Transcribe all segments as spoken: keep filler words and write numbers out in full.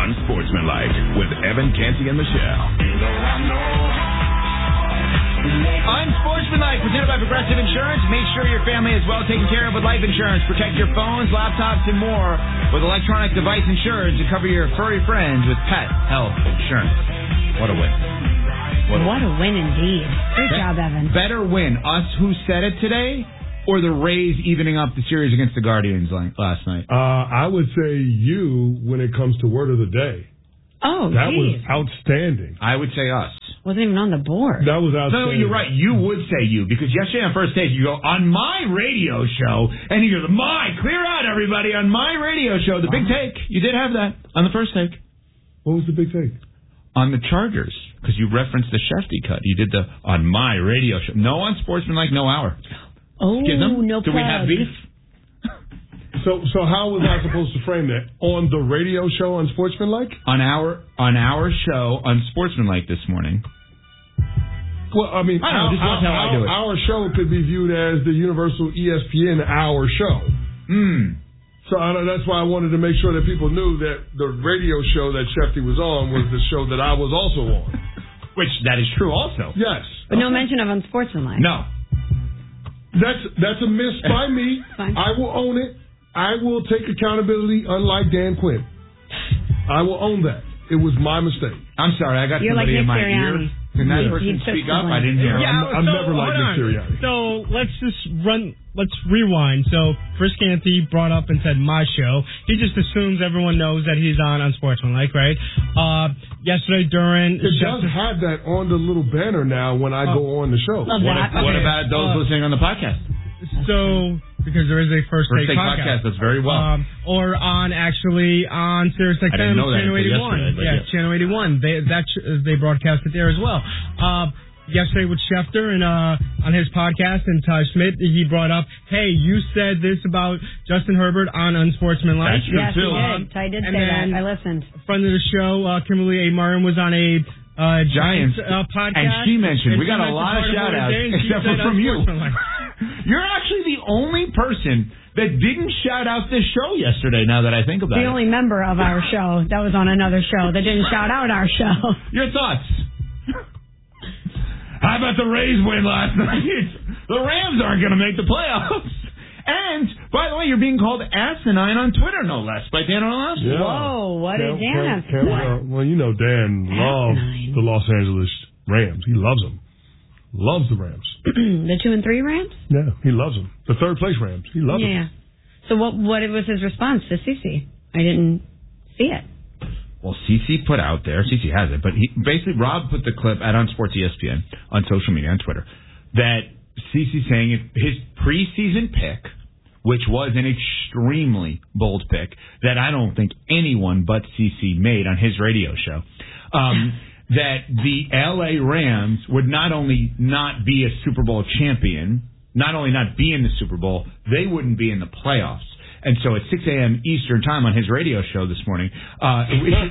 Unsportsmanlike with Evan, Canty, and Michelle. Unsportsmanlike, presented by Progressive Insurance. Make sure your family is well taken care of with life insurance. Protect your phones, laptops, and more with electronic device insurance to cover your furry friends with pet health insurance. What a win. What a, what a win indeed. Great Be- job, Evan. Better win, us who said it today, or the Rays evening up the series against the Guardians last night? Uh, I would say you when it comes to word of the day. Oh, That geez. was outstanding. I would say us. Wasn't even on the board. That was outstanding. No, you're right. You would say you, because yesterday on First Take, you go, on my radio show, and he goes, my, clear out, everybody, on my radio show, the big take. You did have that on the First Take. What was the big take? On the Chargers, because you referenced the Shefty cut. You did the, on my radio show. No Unsportsmanlike, no hour. Oh, no Do we have beef? So, so how was I supposed to frame that? On the radio show Unsportsmanlike? On our on our show Unsportsmanlike this morning. Well, I mean, I don't know, our, just watch how our, I do it. Our show could be viewed as the Universal E S P N Hour show. Hmm. So I, that's why I wanted to make sure that people knew that the radio show that Shefty was on was the show that I was also on. Which, that is true also. Yes. But no mention of Unsportsmanlike. No. That's that's a miss by me. Fine. I will own it. I will take accountability, unlike Dan Quinn. I will own that. It was my mistake. I'm sorry, I got You're somebody like in my Sirianni. ear. Can that He- person he took speak the up? I blame. didn't hear. Yeah, I'm, I'm so, never like hold Nick on. Sirianni. So let's just run. Let's rewind. So Chris Canty brought up and said my show. He just assumes everyone knows that he's on Unsportsmanlike, right? Uh, yesterday during It does have that on the little banner now when I Oh. go on the show. Love What, that. if- what Okay. about those Uh, listening on the podcast? So because there is a first, First take, Take podcast. podcast, that's very well. Um, or on actually on Sirius X M I didn't know that Channel until eighty-one. yesterday, but Yeah, yeah. Channel eighty-one. They that they broadcast it there as well. Uh, yesterday with Schefter and uh, on his podcast, and Ty Schmidt, he brought up, hey, you said this about Justin Herbert on Unsportsmanlike. That's true, Yes, too. he Um, did. Ty did and say then that. I listened. A friend of the show, uh, Kimberly A. Martin, was on a uh, Giants, Giants. uh, podcast. And she mentioned, and we she got a mentioned lot of part shout what outs, it is, and she except for said from you. Unsportsmanlike. You're actually the only person that didn't shout out this show yesterday, now that I think about The it. only member of our show that was on another show that didn't shout out our show. Your thoughts? How about the Rays win last night? The Rams aren't going to make the playoffs. And, by the way, you're being called asinine on Twitter, no less, by Dan Orlovsky. Yeah. Whoa, what did Can't- Dan can't- have to can't- say? uh, Well, you know Dan loves Asinine. the Los Angeles Rams. He loves them. Loves the Rams. The two and three Rams? Yeah, he loves them. The third place Rams. He loves them. Yeah. So what what was his response to Cece? I didn't see it. Well, CeCe put out there, CeCe has it, but he basically, Rob put the clip at On Sports E S P N on social media, on Twitter, that CeCe saying it, his preseason pick, which was an extremely bold pick that I don't think anyone but CeCe made on his radio show, um, that the L A Rams would not only not be a Super Bowl champion, not only not be in the Super Bowl, they wouldn't be in the playoffs. And so at six a.m. Eastern time on his radio show this morning, uh, we should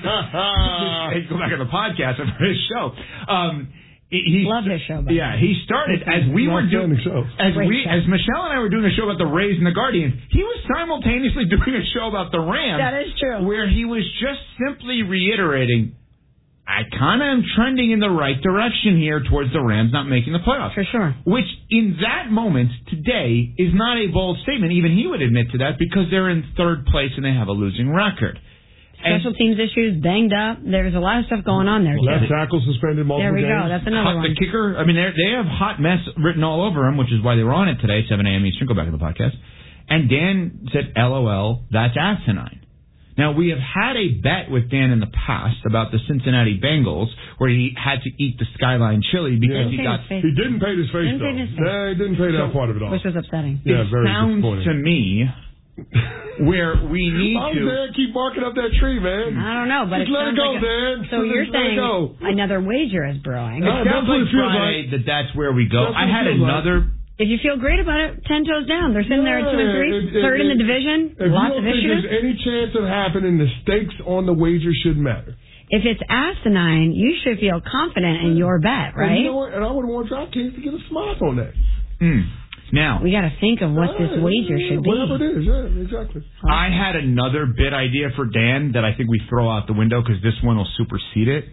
go back on the podcast of his show. Um, he, Love his show. By yeah, he started as we were doing as Great we show. as Michelle and I were doing a show about the Rays and the Guardians. He was simultaneously doing a show about the Rams. That is true. Where he was just simply reiterating, I kind of am trending in the right direction here towards the Rams not making the playoffs. For sure. Which, in that moment, today, is not a bold statement. Even he would admit to that because they're in third place and they have a losing record. Special And teams issues, banged up. There's a lot of stuff going on there, Left too. tackle suspended multiple There we games. go. That's another hot, one. the kicker, I mean, they're- they have hot mess written all over them, which is why they were on it today, seven a.m. Eastern. Go back to the podcast. And Dan said, LOL, that's asinine. Now, we have had a bet with Dan in the past about the Cincinnati Bengals where he had to eat the Skyline chili because Yeah. he Didn't got... pay his He face. didn't pay his face, Didn't though. pay his face. Nah, he didn't pay that So- part of it all. Which was upsetting. Yeah, it very sounds disappointing. to me where we need Oh, to... Dan, keep barking up that tree, man. I don't know, but Just it let it sounds go, like a, Dan. So Just you're let it saying go. another wager is brewing. No, It that's sounds what like it feels Friday like. that that's where we go. That's I what had it feels like. another... If you feel great about it, ten toes down. They're sitting there at two and three, Yeah, it- it- third in the it- division. If Lots you of don't think issues. there's any chance of happening, the stakes on the wager should matter. If it's asinine, you should feel confident in your bet, And right? you know what? And I would want DraftKings to get a smile on that. Mm. Now, we got to think of what this wager should be. Whatever it is, yeah, exactly. I had another bid idea for Dan that I think we throw out the window because this one will supersede it.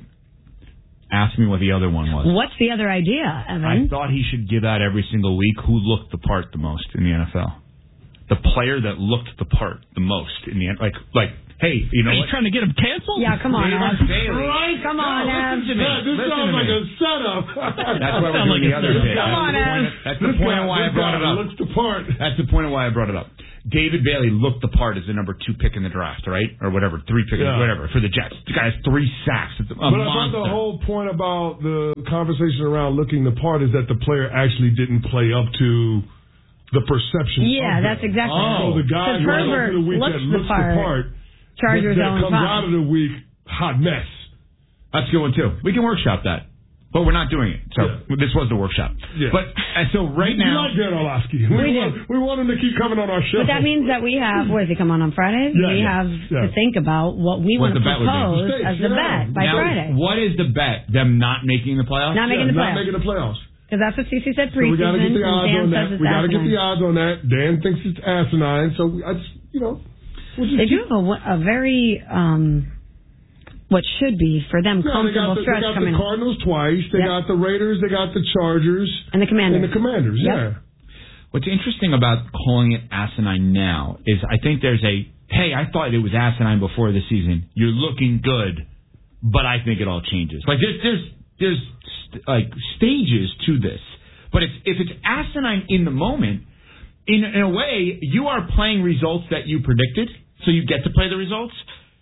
Ask me what the other one was. What's the other idea, Evan? I thought he should give out every single week who looked the part the most in the N F L. The player that looked the part the most in the N F L. Like, like, hey, you know Are you what? trying to get him canceled? Yeah, come on, David Ev. Bailey. Right? Come on, Ev. Listen to me. Yeah, this Listen sounds to like me. a setup. That's why we're doing the other bit. Come on, Ev. That's the point of why I brought it up. Looks the part. That's the point of why I brought it up. David Bailey looked the part as the number two pick in the draft, right? Or whatever, three pick, Yeah. whatever, for the Jets. The guy has three sacks. It's a But I thought monster. the whole point about the conversation around looking the part is that the player actually didn't play up to the perception. Yeah, of that's it. exactly Oh. So the guy Because right Herbert over the week looks that the looks part. the part, Chargers that own comes five. out of the week, hot mess. That's a good one, too. We can workshop that. But we're not doing it. So Yeah. this was the workshop. Yeah. But and so right We now... like Dan Orlovsky. We, We want, do. we want him to keep coming on our show. But that means that we have, what does he come on on Fridays? Yeah, we yeah, have yeah. to think about what we What want to the bet would be. propose Mistakes, as the yeah. bet by now, Friday. what is the bet? Them not making the playoffs? Not Yeah, making the not playoffs. making the playoffs. Because that's what Cece said So we preseason, got to get the and odds Dan on says that. it's We got to get asinine. the odds on that. Dan thinks it's asinine, so we, I just, you know, we'll just They do keep- have a, a very, um, what should be for them, Yeah, they got comfortable the, they stretch got coming the Cardinals twice. They Yep. got the Raiders. They got the Chargers. and the Commanders. And the Commanders, Yep. yeah. What's interesting about calling it asinine now is I think there's a, hey, I thought it was asinine before the season. You're looking good, but I think it all changes. Like there's there's there's st- like stages to this. But if if it's asinine in the moment, in in a way, you are playing results that you predicted, so you get to play the results.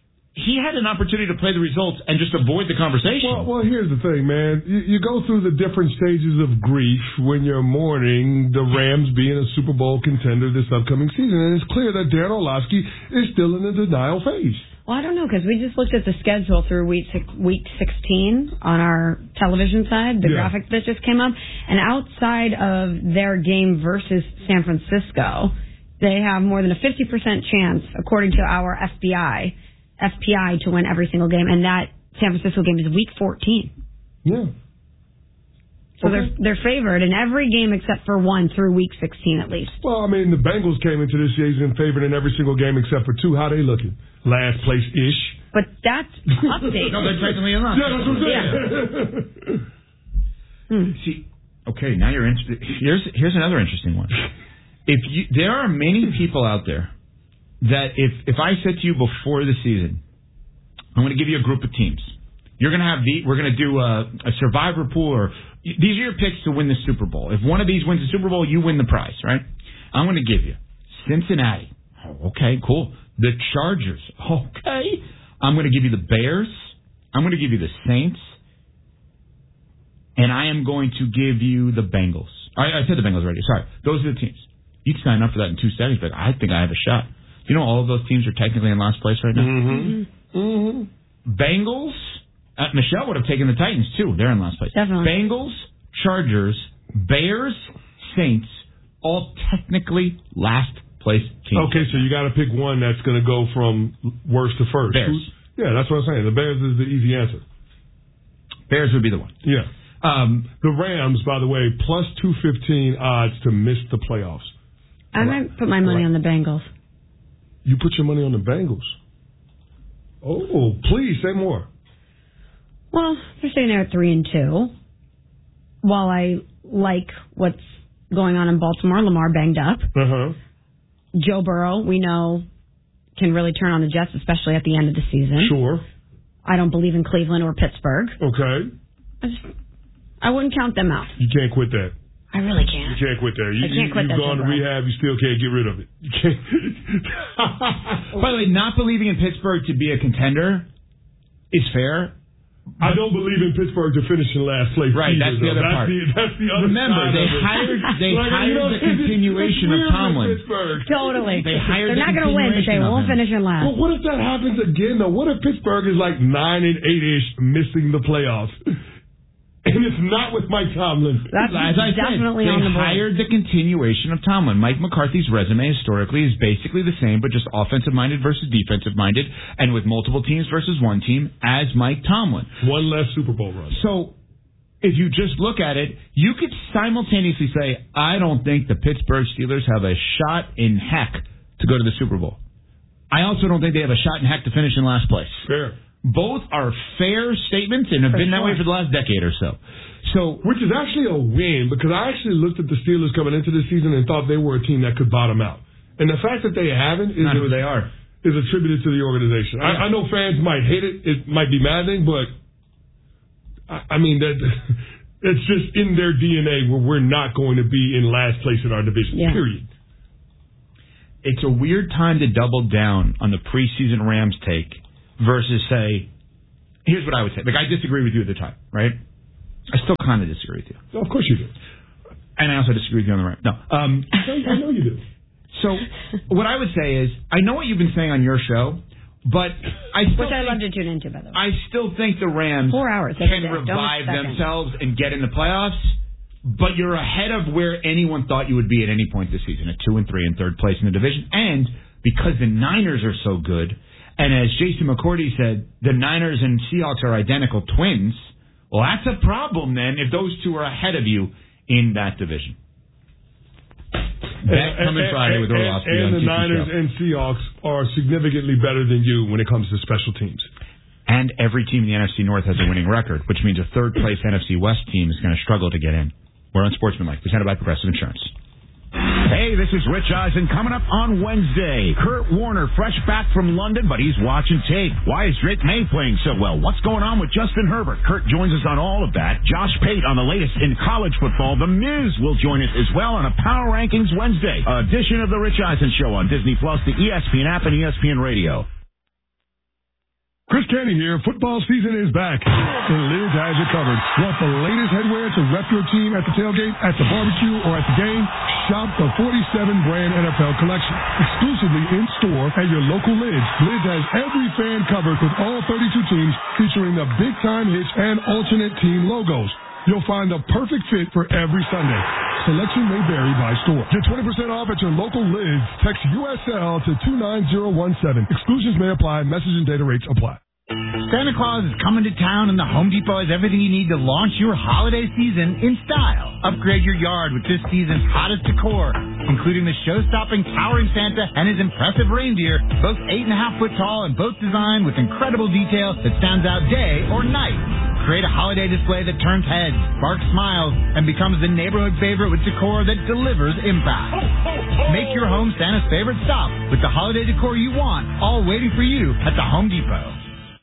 He had an opportunity to play the results and just avoid the conversation. Well, well, here's the thing, man. You, you go through the different stages of grief when you're mourning the Rams being a Super Bowl contender this upcoming season, and it's clear that Dan Orlovsky is still in the denial phase. Well, I don't know, because we just looked at the schedule through week six, week sixteen on our television side, the Yeah. graphic that just came up, and outside of their game versus San Francisco, they have more than a fifty percent chance, according to our F B I, F P I, to win every single game, and that San Francisco game is week fourteen. Yeah. So Okay. they're they're favored in every game except for one through week sixteen at least. Well, I mean, the Bengals came into this season favored in every single game except for two. How they looking? Last place ish. But that's updated. no, they're technically in line. Yeah, that's what I'm saying. Hmm. See, okay, now you're interested. Here's here's another interesting one. If you, there are many people out there that if if I said to you before the season, I'm going to give you a group of teams. You're going to have the we're going to do a, a survivor pool, or these are your picks to win the Super Bowl. If one of these wins the Super Bowl, you win the prize, right? I'm going to give you Cincinnati. Oh, okay, cool. The Chargers. Okay. I'm going to give you the Bears. I'm going to give you the Saints. And I am going to give you the Bengals. I, I said the Bengals already. Sorry. Those are the teams. You'd sign up for that in two seconds, but I think I have a shot. You know, all of those teams are technically in last place right now. Mm-hmm. Mm-hmm. Bengals. Uh, Michelle would have taken the Titans, too. They're in last place. Definitely. Bengals, Chargers, Bears, Saints, all technically last place teams. Okay, so you got to pick one that's going to go from worst to first. Bears. Who's- Yeah, that's what I'm saying. The Bears is the easy answer. Bears would be the one. Yeah. Um, The Rams, by the way, plus two fifteen odds to miss the playoffs. I might put my money on the Bengals. You put your money on the Bengals. Oh, please say more. Well, they're sitting there at three and two. While I like what's going on in Baltimore, Lamar banged up. Uh huh. Joe Burrow, we know, can really turn on the Jets, especially at the end of the season. Sure. I don't believe in Cleveland or Pittsburgh. Okay. I just, I wouldn't count them out. You can't quit that. I really You can't. can't quit that. You, I can't you, quit you've that, gone to Joe Burrow. rehab. You still can't get rid of it. You can't. by the way, not believing in Pittsburgh to be a contender is fair. I don't believe in Pittsburgh to finish in last place. Right, either, that's the though. other that's part. The, that's the other Remember, side they of it. hired they Like, hired you know, the it's- continuation it's of weird with Tomlin. Pittsburgh. Totally. They hired They're the not going to win, but they continuation of won't him. finish in last. But what if that happens again, though? What if Pittsburgh is like nine and eight ish, missing the playoffs, and it's not with Mike Tomlin? That's As I definitely said, on they the board. hired the continuation of Tomlin. Mike McCarthy's resume historically is basically the same, but just offensive-minded versus defensive-minded, and with multiple teams versus one team as Mike Tomlin. One less Super Bowl run. So if you just look at it, you could simultaneously say, I don't think the Pittsburgh Steelers have a shot in heck to go to the Super Bowl. I also don't think they have a shot in heck to finish in last place. Fair. Both are fair statements and have for been sure. that way for the last decade or so. So, which is actually a win, because I actually looked at the Steelers coming into the season and thought they were a team that could bottom out. And the fact that they haven't is not who they are. is attributed to the organization. Yeah. I, I know fans might hate it. It might be maddening, but I, I mean that it's just in their D N A where we're not going to be in last place in our division. Yeah. Period. It's a weird time to double down on the preseason Rams take versus say, here's what I would say. Like, I disagree with you at the time, right? I still kind of disagree with you. No, of course you do. And I also disagree with you on the Rams. No. Um, I know you do. So what I would say is, I know what you've been saying on your show, but I still Which I think, love to tune into, by the way. I still think the Rams Four hours every can day. Don't revive expect themselves and get in the playoffs. But you're ahead of where anyone thought you would be at any point this season, at two and three in third place in the division. And because the Niners are so good, and as Jason McCourty said, the Niners and Seahawks are identical twins. Well, that's a problem then if those two are ahead of you in that division. That coming Friday with Orlovsky and, and on the T C Niners show. and Seahawks are significantly better than you when it comes to special teams. And every team in the N F C North has a winning record, which means a third-place N F C West team is going to struggle to get in. We're on Sportsmanlike, presented by Progressive Insurance. Hey, this is Rich Eisen. Coming up on Wednesday, Kurt Warner, fresh back from London, but he's watching tape. Why is Drake May playing so well? What's going on with Justin Herbert? Kurt joins us on all of that. Josh Pate on the latest in college football. The Miz will join us as well on a Power Rankings Wednesday edition of the Rich Eisen Show on Disney Plus, the E S P N app, and E S P N Radio. Chris Canty here. Football season is back, and Liz has you covered. Want the latest headwear to rep your team at the tailgate, at the barbecue, or at the game? Shop the forty-seven brand N F L collection, exclusively in store at your local Liz. Liz has every fan covered with all thirty-two teams, featuring the big time hits and alternate team logos. You'll find the perfect fit for every Sunday. Selection may vary by store. Get twenty percent off at your local Liz. Text U S L to two nine zero one seven. Exclusions may apply. Message and data rates apply. Santa Claus is coming to town, and the Home Depot has everything you need to launch your holiday season in style. Upgrade your yard with this season's hottest decor, including the show-stopping towering Santa and his impressive reindeer, both eight and a half foot tall and both designed with incredible detail that stands out day or night. Create a holiday display that turns heads, sparks smiles, and becomes the neighborhood favorite with decor that delivers impact. Make your home Santa's favorite stop with the holiday decor you want, all waiting for you at the Home Depot.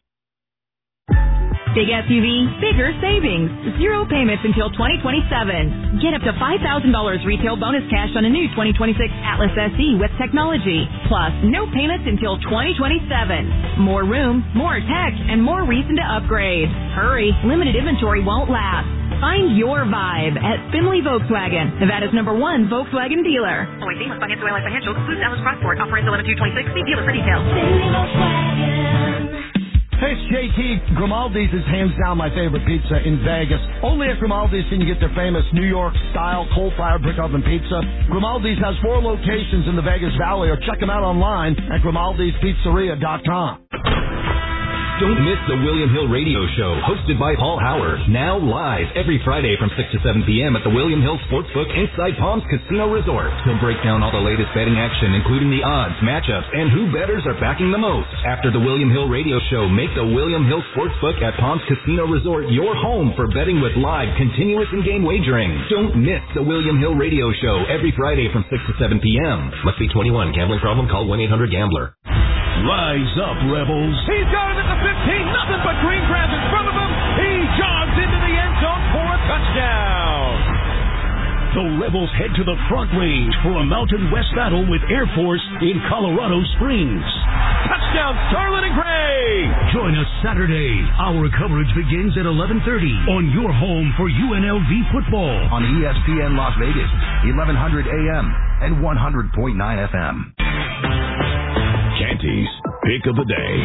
Big S U V, bigger savings. Zero payments until twenty twenty-seven. Get up to five thousand dollars retail bonus cash on a new twenty twenty-six Atlas S E with technology. Plus, no payments until twenty twenty-seven. More room, more tech, and more reason to upgrade. Hurry, limited inventory won't last. Find your vibe at Finley Volkswagen, Nevada's number one Volkswagen dealer. Only seamless financial airline financial excludes Atlas Crossport. Operates eleven two twenty-six. See dealer for details. Finley Volkswagen. Hey, it's J T. Grimaldi's is hands down my favorite pizza in Vegas. Only at Grimaldi's can you get their famous New York-style coal-fired brick oven pizza. Grimaldi's has four locations in the Vegas Valley, or check them out online at grimaldi's pizzeria dot com. Don't miss the William Hill Radio Show, hosted by Paul Howard. Now live every Friday from six to seven p.m. at the William Hill Sportsbook inside Palms Casino Resort. He'll break down all the latest betting action, including the odds, matchups, and who bettors are backing the most. After the William Hill Radio Show, make the William Hill Sportsbook at Palms Casino Resort your home for betting with live, continuous in-game wagering. Don't miss the William Hill Radio Show every Friday from six to seven p.m. Must be twenty-one. Gambling problem? Call one eight hundred gambler. Rise up, Rebels. He's got it at the fifteen. Nothing but green grass in front of him. He jogs into the end zone for a touchdown. The Rebels head to the Front Range for a Mountain West battle with Air Force in Colorado Springs. Touchdown, Starlin and Gray. Join us Saturday. Our coverage begins at eleven thirty on your home for U N L V football. On E S P N Las Vegas, eleven hundred A M and one hundred point nine F M. Canty's Pick of the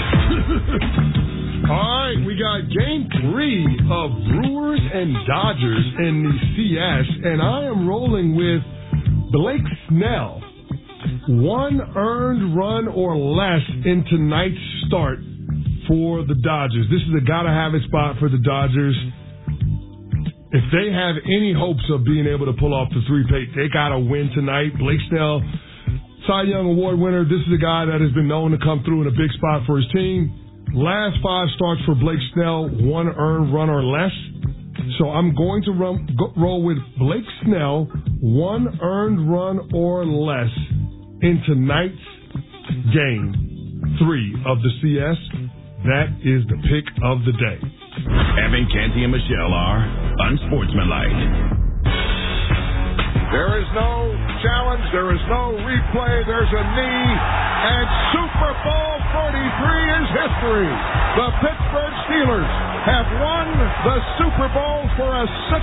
Day. All right, we got game three of Brewers and Dodgers in the C S, and I am rolling with Blake Snell. One earned run or less in tonight's start for the Dodgers. This is a gotta-have-it spot for the Dodgers. if they have any hopes of being able to pull off the three-peat, they got to win tonight. Blake Snell, Cy Young Award winner. This is a guy that has been known to come through in a big spot for his team. Last five starts for Blake Snell, one earned run or less. So I'm going to run, go, roll with Blake Snell, one earned run or less in tonight's game three of the C S. That is the pick of the day. Evan, Canty, and Michelle are unsportsmanlike. There is no challenge. There is no replay. There's a knee. And Super Bowl forty-three is history. The Pittsburgh Steelers have won the Super Bowl for a sixth